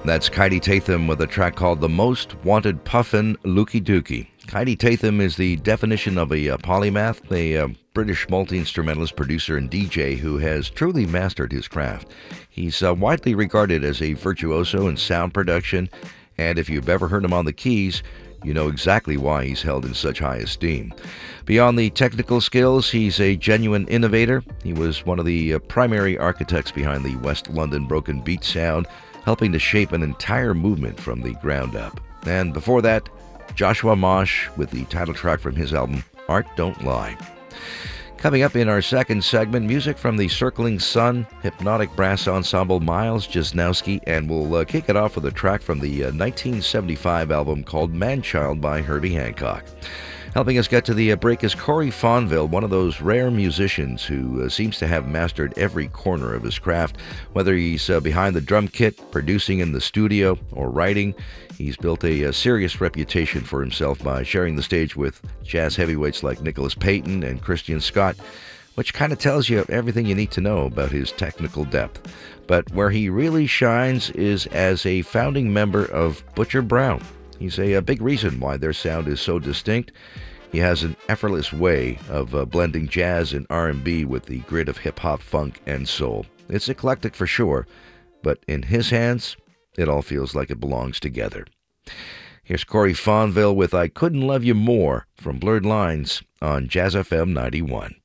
That's Kaidi Tatham with a track called The Most Wanted Puffin' Lukey Dookie. Kaidi Tatham is the definition of a polymath, a British multi-instrumentalist, producer, and DJ who has truly mastered his craft. He's widely regarded as a virtuoso in sound production, and if you've ever heard him on the keys, you know exactly why he's held in such high esteem. Beyond the technical skills, he's a genuine innovator. He was one of the primary architects behind the West London broken beat sound, helping to shape an entire movement from the ground up. And before that, Joshua Mosh with the title track from his album, Art Don't Lie. Coming up in our second segment, music from the Circling Sun, Hypnotic Brass Ensemble, Miles Jesnowski, and we'll kick it off with a track from the 1975 album called Manchild by Herbie Hancock. Helping us get to the break is Corey Fonville, one of those rare musicians who seems to have mastered every corner of his craft. Whether he's behind the drum kit, producing in the studio, or writing, he's built a serious reputation for himself by sharing the stage with jazz heavyweights like Nicholas Payton and Christian Scott, which kind of tells you everything you need to know about his technical depth. But where he really shines is as a founding member of Butcher Brown. He's a big reason why their sound is so distinct. He has an effortless way of blending jazz and R&B with the grit of hip-hop, funk, and soul. It's eclectic for sure, but in his hands, it all feels like it belongs together. Here's Corey Fonville with I Couldn't Love You More from Blurred Lines on Jazz FM 91.